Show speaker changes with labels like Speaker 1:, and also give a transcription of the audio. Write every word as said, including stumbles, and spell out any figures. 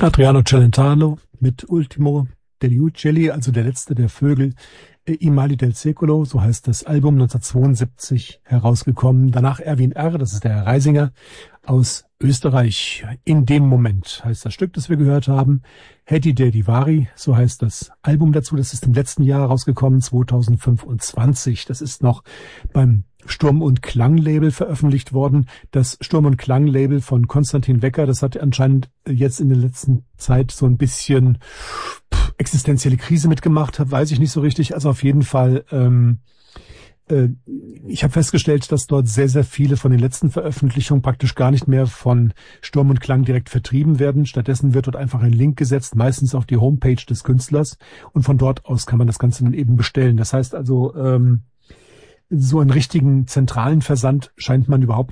Speaker 1: Adriano Celentano mit Ultimo degli Uccelli, also der letzte der Vögel, I mali del secolo, so heißt das Album, neunzehnhundertzweiundsiebzig herausgekommen. Danach Erwin R., das ist der Herr Reisinger aus Österreich. In dem Moment heißt das Stück, das wir gehört haben. Hedi de Divari, so heißt das Album dazu. Das ist im letzten Jahr rausgekommen, zweitausendfünfundzwanzig. Das ist noch beim Sturm- und Klang-Label veröffentlicht worden. Das Sturm- und Klang-Label von Konstantin Wecker, das hat anscheinend jetzt in der letzten Zeit so ein bisschen pff, existenzielle Krise mitgemacht, weiß ich nicht so richtig. Also auf jeden Fall, ähm, äh, ich habe festgestellt, dass dort sehr, sehr viele von den letzten Veröffentlichungen praktisch gar nicht mehr von Sturm und Klang direkt vertrieben werden. Stattdessen wird dort einfach ein Link gesetzt, meistens auf die Homepage des Künstlers. Und von dort aus kann man das Ganze dann eben bestellen. Das heißt also, ähm, so einen richtigen zentralen Versand scheint man überhaupt